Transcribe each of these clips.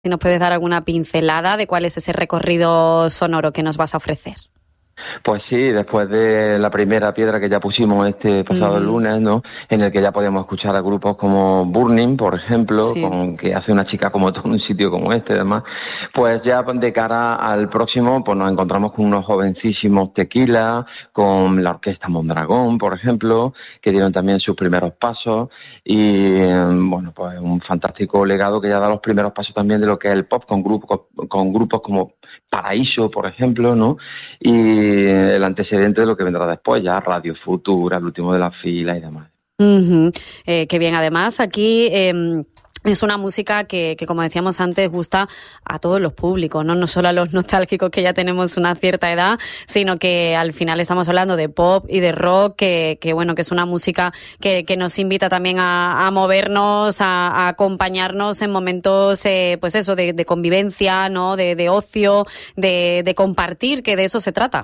Si nos puedes dar alguna pincelada de cuál es ese recorrido sonoro que nos vas a ofrecer. Pues sí, después de la primera piedra que ya pusimos este pasado lunes, ¿no? En el que ya podíamos escuchar a grupos como Burning, por ejemplo, Sí. que hace una chica como todo un sitio como este, además. Pues ya de cara al próximo, pues nos encontramos con unos jovencísimos Tequila, con la Orquesta Mondragón, por ejemplo, que dieron también sus primeros pasos, y bueno, pues un fantástico legado que ya da los primeros pasos también de lo que es el pop, con grupos como Paraíso, por ejemplo, ¿no? Y el antecedente de lo que vendrá después, ya Radio Futura, el último de la fila y demás. Qué bien, además aquí es una música que, como decíamos antes, gusta a todos los públicos, ¿no? No solo a los nostálgicos que ya tenemos una cierta edad, sino que al final estamos hablando de pop y de rock, que bueno, que es una música que nos invita también a movernos, a acompañarnos en momentos, pues eso, de convivencia, ¿no? De ocio, de compartir, que de eso se trata.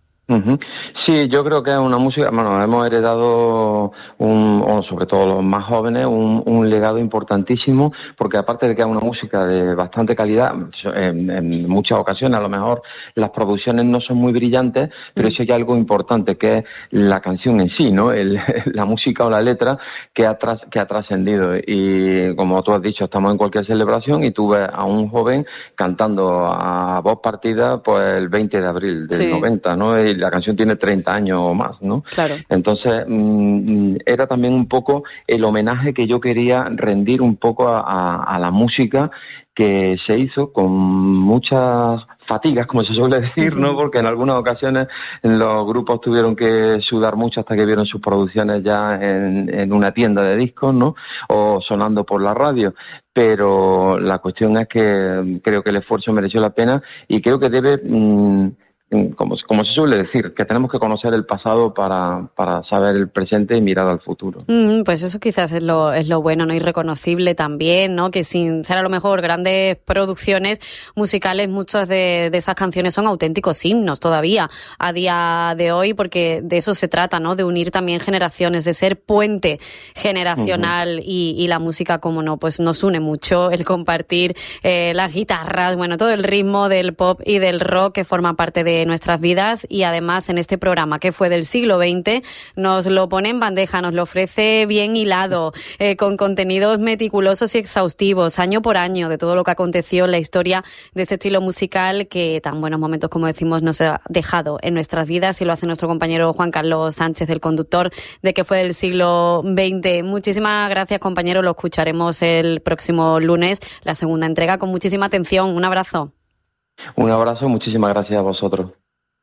Sí, yo creo que es una música, bueno, hemos heredado, o sobre todo los más jóvenes, un legado importantísimo, porque aparte de que es una música de bastante calidad, en muchas ocasiones a lo mejor las producciones no son muy brillantes, pero sí hay algo importante, que es la canción en sí, ¿no? La música o la letra que ha trascendido. Y como tú has dicho, estamos en cualquier celebración y tú ves a un joven cantando a voz partida pues el 20 de abril del 90, ¿no? Y la canción tiene 30 años o más, ¿no? Claro. Entonces, era también un poco el homenaje que yo quería rendir un poco a la música que se hizo con muchas fatigas, como se suele decir, ¿no? Porque en algunas ocasiones los grupos tuvieron que sudar mucho hasta que vieron sus producciones ya en una tienda de discos, ¿no? O sonando por la radio. Pero la cuestión es que creo que el esfuerzo mereció la pena y creo que debe... como se suele decir, que tenemos que conocer el pasado para saber el presente y mirar al futuro. Pues eso quizás es lo bueno, ¿no? Y reconocible también, ¿no? Que sin ser a lo mejor grandes producciones musicales, muchas de esas canciones son auténticos himnos todavía a día de hoy, porque de eso se trata, ¿no? De unir también generaciones, de ser puente generacional y la música, como no, pues nos une mucho el compartir las guitarras, bueno, todo el ritmo del pop y del rock que forma parte de nuestras vidas, y además en este programa que fue del siglo XX nos lo pone en bandeja, nos lo ofrece bien hilado, con contenidos meticulosos y exhaustivos, año por año, de todo lo que aconteció en la historia de este estilo musical que tan buenos momentos, como decimos, nos ha dejado en nuestras vidas, y lo hace nuestro compañero Juan Carlos Sánchez, el conductor de Que fue del siglo XX. Muchísimas gracias, compañero, lo escucharemos el próximo lunes, la segunda entrega, con muchísima atención. Un abrazo. Un abrazo, muchísimas gracias a vosotros.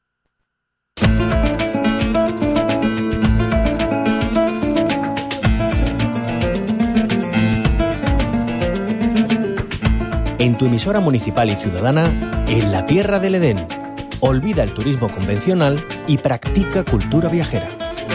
En tu emisora municipal y ciudadana, en la Tierra del Edén. Olvida el turismo convencional y practica cultura viajera.